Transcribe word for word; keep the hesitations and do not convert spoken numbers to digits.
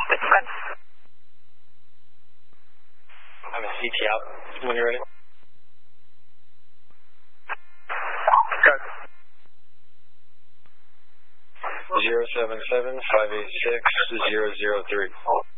I'm a C T out when you're ready. Got zero seven seven five eight six zero zero three.